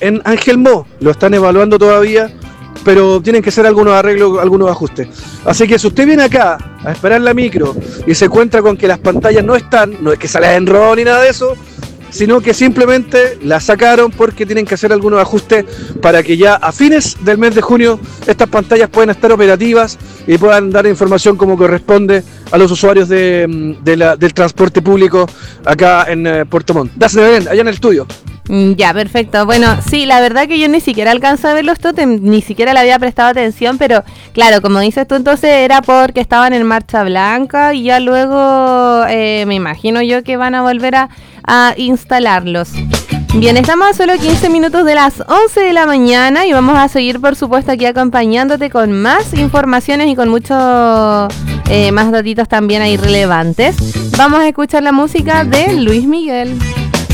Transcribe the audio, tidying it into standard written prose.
en Ángel Mo, lo están evaluando todavía, pero tienen que hacer algunos arreglos, algunos ajustes. Así que si usted viene acá a esperar la micro y se encuentra con que las pantallas no están, no es que se las enrollen ni nada de eso, sino que simplemente las sacaron porque tienen que hacer algunos ajustes para que ya a fines del mes de junio estas pantallas puedan estar operativas y puedan dar información como corresponde a los usuarios del transporte público acá en Puerto Montt. Dáseme allá en el estudio. Ya, perfecto. Bueno, sí, la verdad que yo ni siquiera alcanzé a ver los tótems, ni siquiera le había prestado atención, pero claro, como dices tú, entonces era porque estaban en marcha blanca y ya luego me imagino yo que van a volver a instalarlos. Bien, estamos a solo 15 minutos de las 11 de la mañana y vamos a seguir, por supuesto, aquí acompañándote con más informaciones y con muchos más datitos también ahí relevantes. Vamos a escuchar la música de Luis Miguel.